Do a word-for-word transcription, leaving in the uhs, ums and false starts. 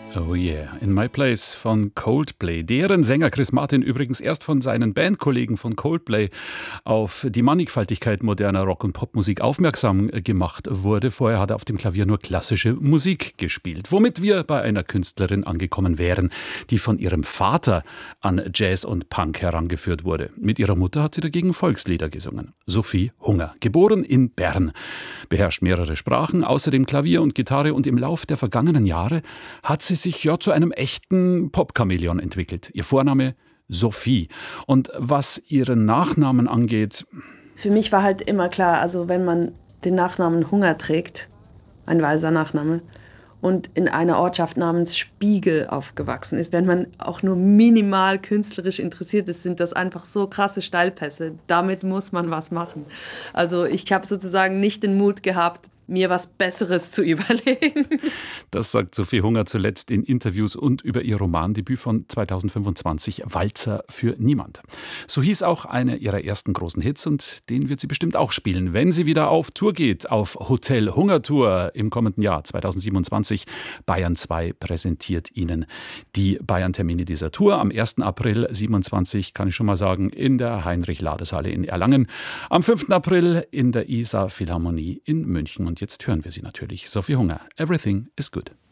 Oh yeah, In My Place von Coldplay. Deren Sänger Chris Martin übrigens erst von seinen Bandkollegen von Coldplay auf die Mannigfaltigkeit moderner Rock- und Popmusik aufmerksam gemacht wurde. Vorher hat er auf dem Klavier nur klassische Musik gespielt. Womit wir bei einer Künstlerin angekommen wären, die von ihrem Vater an Jazz und Punk herangeführt wurde. Mit ihrer Mutter hat sie dagegen Volkslieder gesungen. Sophie Hunger, geboren in Bern, beherrscht mehrere Sprachen, außerdem Klavier und Gitarre, und im Lauf der vergangenen Jahre hat sie sich ja zu einem echten Pop-Chamäleon entwickelt. Ihr Vorname Sophie. Und was ihren Nachnamen angeht... Für mich war halt immer klar, also wenn man den Nachnamen Hunger trägt, ein Walser Nachname, und in einer Ortschaft namens Spiegel aufgewachsen ist, wenn man auch nur minimal künstlerisch interessiert ist, sind das einfach so krasse Steilpässe. Damit muss man was machen. Also ich habe sozusagen nicht den Mut gehabt, mir was Besseres zu überlegen. Das sagt Sophie Hunger zuletzt in Interviews und über ihr Romandebüt von zweitausendfünfundzwanzig, Walzer für niemand. So hieß auch einer ihrer ersten großen Hits, und den wird sie bestimmt auch spielen, wenn sie wieder auf Tour geht, auf Hotel Hungertour im kommenden Jahr zweitausendsiebenundzwanzig. Bayern zwei präsentiert Ihnen die Bayern-Termine dieser Tour. Am ersten April siebenundzwanzig, kann ich schon mal sagen, in der Heinrich-Lades-Halle in Erlangen. Am fünften April in der Isar Philharmonie in München. Und jetzt hören wir sie natürlich. Sophie Hunger, Everything is Good.